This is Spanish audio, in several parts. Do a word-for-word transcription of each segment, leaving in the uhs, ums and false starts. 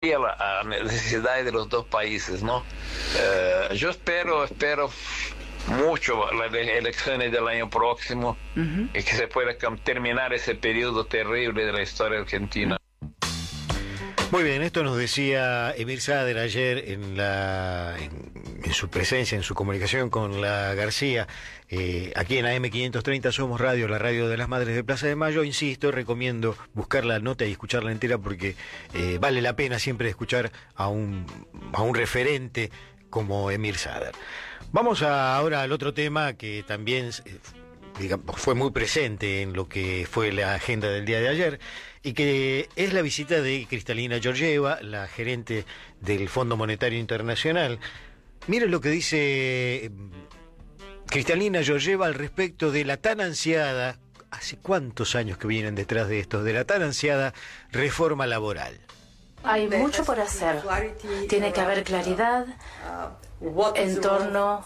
a la a necesidad de los dos países, ¿no? Eh, yo espero, espero mucho las elecciones del año próximo uh-huh. y que se pueda terminar ese periodo terrible de la historia argentina. Muy bien, esto nos decía Emir Saader ayer en, la, en, en su presencia, en su comunicación con la García, eh, aquí en A M quinientos treinta Somos Radio, la radio de las Madres de Plaza de Mayo. Insisto, recomiendo buscar la nota y escucharla entera porque eh, vale la pena siempre escuchar a un, a un referente como Emir Saader. Vamos a, ahora al otro tema que también eh, digamos, fue muy presente en lo que fue la agenda del día de ayer, y que es la visita de Kristalina Georgieva, la gerente del Fondo Monetario Internacional. Miren lo que dice Kristalina Georgieva al respecto de la tan ansiada, ¿hace cuántos años que vienen detrás de esto? De la tan ansiada reforma laboral. Hay mucho por hacer. Tiene que haber claridad en torno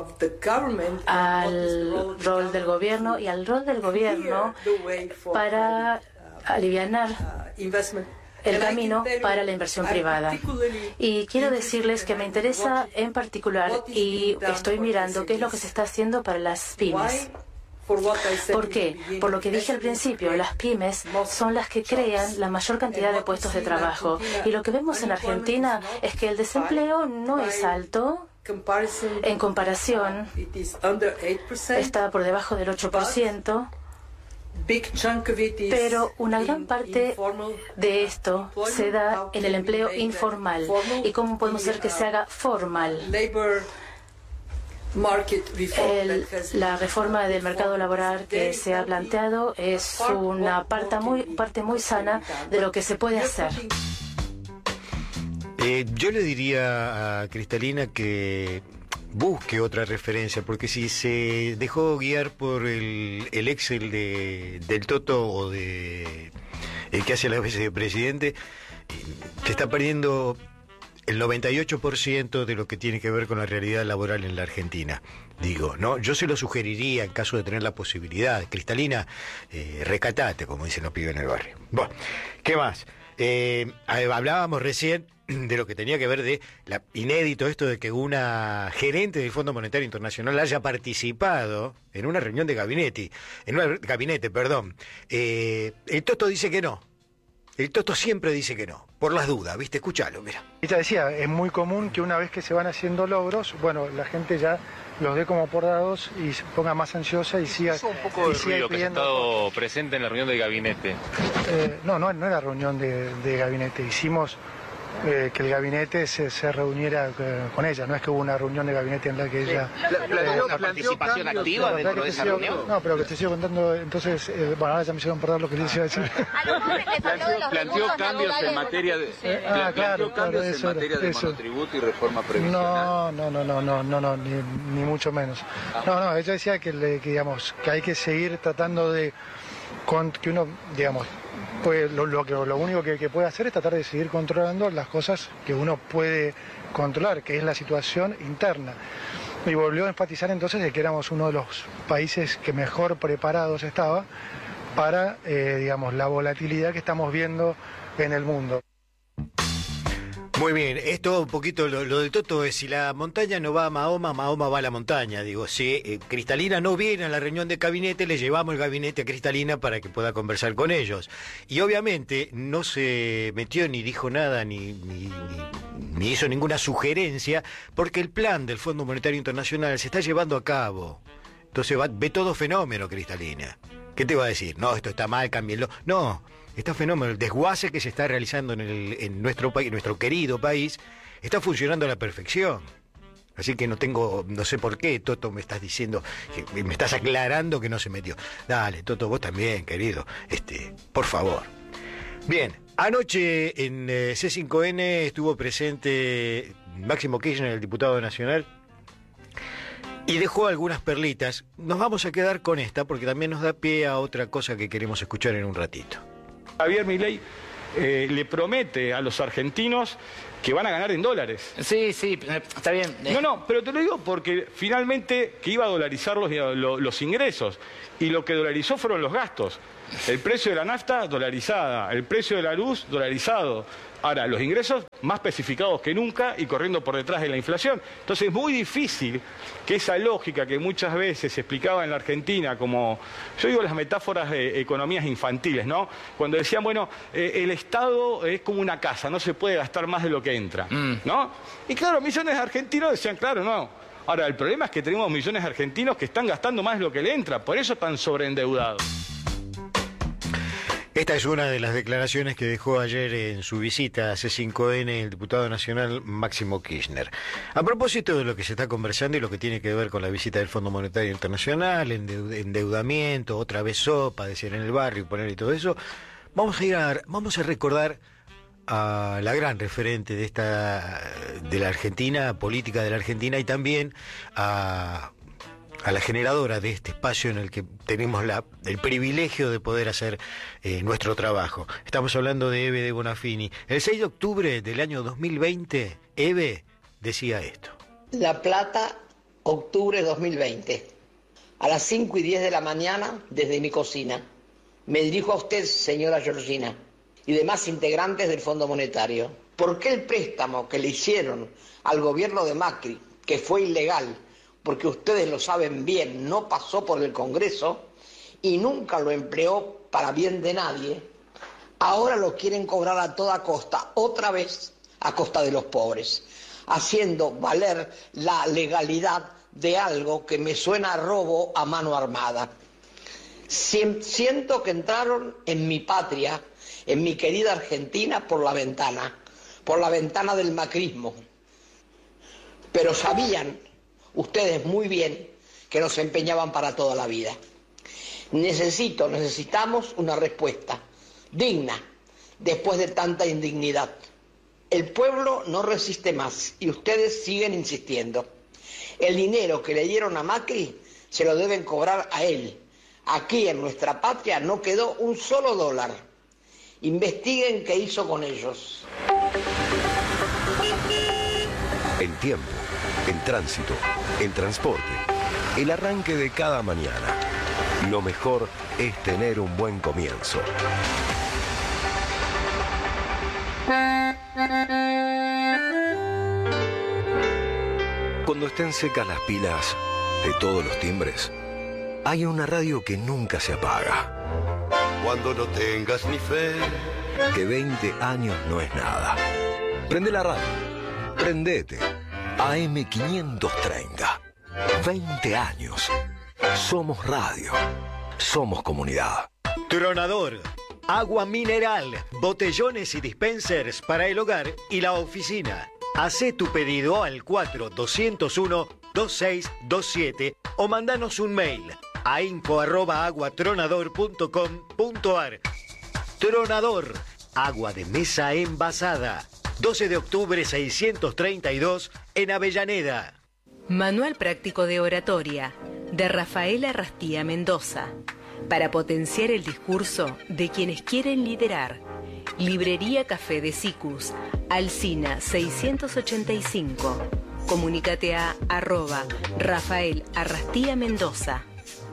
al rol del gobierno y al rol del gobierno para alivianar el camino para la inversión privada. Y quiero decirles que me interesa en particular, y estoy mirando qué es lo que se está haciendo para las pymes. ¿Por qué? Por lo que dije al principio, las pymes son las que crean la mayor cantidad de puestos de trabajo. Y lo que vemos en Argentina es que el desempleo no es alto. En comparación, está por debajo del ocho por ciento. Pero una gran parte de esto se da en el empleo informal. ¿Y cómo podemos hacer que se haga formal? El, la reforma del mercado laboral que se ha planteado es una parte muy, parte muy sana de lo que se puede hacer. Eh, yo le diría a Kristalina que busque otra referencia, porque si se dejó guiar por el, el Excel de, del Toto o de el que hace las veces de presidente, se está perdiendo el noventa y ocho por ciento de lo que tiene que ver con la realidad laboral en la Argentina. Digo, ¿no? Yo se lo sugeriría en caso de tener la posibilidad. Kristalina, eh, recatate, como dicen los pibes en el barrio. Bueno, ¿qué más? Eh, hablábamos recién de lo que tenía que ver de la inédito esto de que una gerente del Fondo Monetario Internacional haya participado en una reunión de gabinete, en un gabinete, perdón. Eh, el Toto dice que no. El Toto siempre dice que no, por las dudas, ¿viste? Escúchalo, mira. Ella decía, es muy común que una vez que se van haciendo logros, bueno, la gente ya los dé como por dados y se ponga más ansiosa y siga. Hizo un poco de ruido que ha estado presente en la reunión del gabinete. Eh, no, no, no era reunión de, de gabinete. Hicimos eh, que el gabinete se, se reuniera eh, con ella. No es que hubo una reunión de gabinete en la que ella... ¿Planteó eh, participación activa dentro de esa sigo, reunión? No, pero que te sigo contando, entonces, eh, bueno, ahora ya me hicieron perder lo que les iba a decir. Planteó, planteó cambios en materia de... Sí. Ah, claro, claro, en eso, materia de eso. monotributo y reforma previsional. No, no, no, no, no, no, no ni, ni mucho menos. No, no, ella decía que, le, que, digamos, que hay que seguir tratando de... Con, que uno, digamos, pues lo, lo, lo único que, que puede hacer es tratar de seguir controlando las cosas que uno puede controlar, que es la situación interna. Y volvió a enfatizar entonces de que éramos uno de los países que mejor preparados estaba para, eh, digamos, la volatilidad que estamos viendo en el mundo. Muy bien, esto un poquito, lo, lo del Toto es, si la montaña no va a Mahoma, Mahoma va a la montaña. Digo, si eh, Kristalina no viene a la reunión de gabinete, le llevamos el gabinete a Kristalina para que pueda conversar con ellos. Y obviamente no se metió ni dijo nada, ni, ni, ni, ni hizo ninguna sugerencia, porque el plan del Fondo Monetario Internacional se está llevando a cabo. Entonces va, ve todo fenómeno, Kristalina. ¿Qué te va a decir? No, esto está mal, cámbienlo. No, este fenómeno, el desguace que se está realizando en, el, en nuestro país, nuestro querido país, está funcionando a la perfección. Así que no tengo, no sé por qué, Toto, me estás diciendo, que me estás aclarando que no se metió. Dale, Toto, vos también, querido, este, por favor. Bien, anoche en eh, C cinco N estuvo presente Máximo Kirchner, el diputado nacional, y dejó algunas perlitas. Nos vamos a quedar con esta porque también nos da pie a otra cosa que queremos escuchar en un ratito. Javier Milei eh, le promete a los argentinos que van a ganar en dólares. Sí, sí, está bien. No, no, pero te lo digo porque finalmente que iba a dolarizar los, los, los ingresos y lo que dolarizó fueron los gastos. El precio de la nafta dolarizada, el precio de la luz dolarizado, Ahora, los ingresos más especificados que nunca y corriendo por detrás de la inflación. Entonces es muy difícil que esa lógica que muchas veces se explicaba en la Argentina como, yo digo las metáforas de economías infantiles, ¿no? Cuando decían, bueno, eh, el Estado es como una casa, no se puede gastar más de lo que entra, mm. ¿no? Y claro, millones de argentinos decían, claro, no. Ahora, el problema es que tenemos millones de argentinos que están gastando más de lo que le entra, por eso están sobreendeudados. Esta es una de las declaraciones que dejó ayer en su visita a C cinco N el diputado nacional Máximo Kirchner. A propósito de lo que se está conversando y lo que tiene que ver con la visita del Fondo Monetario Internacional, endeudamiento, otra vez sopa, decir en el barrio, poner y todo eso, vamos a ir a, vamos a recordar a la gran referente de esta de la Argentina, política de la Argentina, y también a a la generadora de este espacio en el que tenemos la, el privilegio de poder hacer eh, nuestro trabajo. Estamos hablando de Eve de Bonafini. El seis de octubre del año dos mil veinte, Eve decía esto. La Plata, octubre dos mil veinte. A las cinco y diez de la mañana, desde mi cocina. Me dirijo a usted, señora Georgina, y demás integrantes del Fondo Monetario. ¿Por qué el préstamo que le hicieron al gobierno de Macri, que fue ilegal, porque ustedes lo saben bien, no pasó por el Congreso y nunca lo empleó para bien de nadie, ahora lo quieren cobrar a toda costa, otra vez a costa de los pobres, haciendo valer la legalidad de algo que me suena a robo a mano armada? Siento que entraron en mi patria, en mi querida Argentina, por la ventana, por la ventana del macrismo, pero sabían ustedes muy bien que nos empeñaban para toda la vida. Necesito, necesitamos una respuesta digna después de tanta indignidad. El pueblo no resiste más y ustedes siguen insistiendo. El dinero que le dieron a Macri se lo deben cobrar a él. Aquí en nuestra patria no quedó un solo dólar. Investiguen qué hizo con ellos. En tiempo, en tránsito, en transporte, el arranque de cada mañana. Lo mejor es tener un buen comienzo. Cuando estén secas las pilas de todos los timbres, hay una radio que nunca se apaga. Cuando no tengas ni fe, que veinte años no es nada. Prende la radio. Prendete. A M quinientos treinta. veinte años. Somos radio. Somos comunidad. Tronador. Agua mineral, botellones y dispensers para el hogar y la oficina. Hacé tu pedido al cuatro dos cero uno dos seis dos siete o mandanos un mail a info arroba aguatronador punto com punto ar. Tronador, agua de mesa envasada. doce de octubre seiscientos treinta y dos en Avellaneda. Manual práctico de oratoria de Rafaela Rastía Mendoza para potenciar el discurso de quienes quieren liderar. Librería Café de Sicus, Alsina seiscientos ochenta y cinco. Comunícate a arroba Rafael Arrastía Mendoza.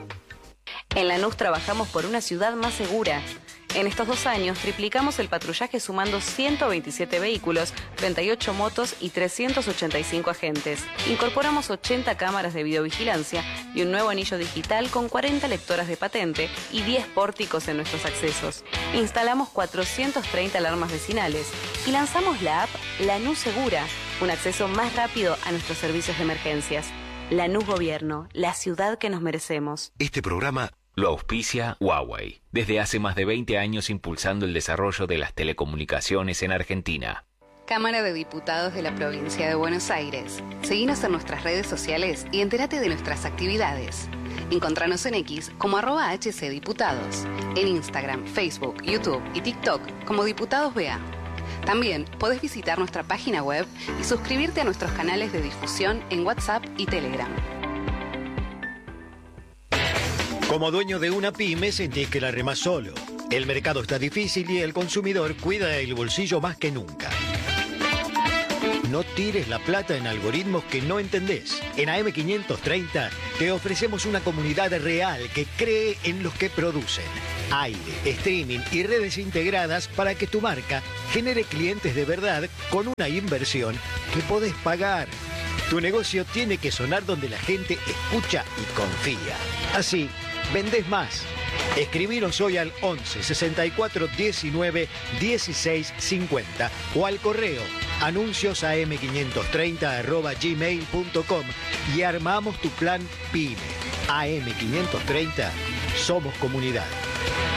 En Lanús trabajamos por una ciudad más segura. En estos dos años triplicamos el patrullaje sumando ciento veintisiete vehículos, treinta y ocho motos y trescientos ochenta y cinco agentes. Incorporamos ochenta cámaras de videovigilancia y un nuevo anillo digital con cuarenta lectoras de patente y diez pórticos en nuestros accesos. Instalamos cuatrocientas treinta alarmas vecinales y lanzamos la app Lanús Segura, un acceso más rápido a nuestros servicios de emergencias. Lanús Gobierno, la ciudad que nos merecemos. Este programa lo auspicia Huawei, desde hace más de veinte años impulsando el desarrollo de las telecomunicaciones en Argentina. Cámara de Diputados de la Provincia de Buenos Aires. Seguinos en nuestras redes sociales y entérate de nuestras actividades. Encontranos en X como arroba hcdiputados, en Instagram, Facebook, YouTube y TikTok como Diputados B A. También podés visitar nuestra página web y suscribirte a nuestros canales de difusión en WhatsApp y Telegram. Como dueño de una pyme sentís que la remás solo. El mercado está difícil y el consumidor cuida el bolsillo más que nunca. No tires la plata en algoritmos que no entendés. En A M quinientos treinta te ofrecemos una comunidad real que cree en los que producen. Aire, streaming y redes integradas para que tu marca genere clientes de verdad con una inversión que podés pagar. Tu negocio tiene que sonar donde la gente escucha y confía. Así, vendés más. Escribinos hoy al once sesenta y cuatro diecinueve dieciséis cincuenta o al correo anuncios a m quinientos treinta arroba gmail punto com y armamos tu plan PYME. A M quinientos treinta, somos comunidad.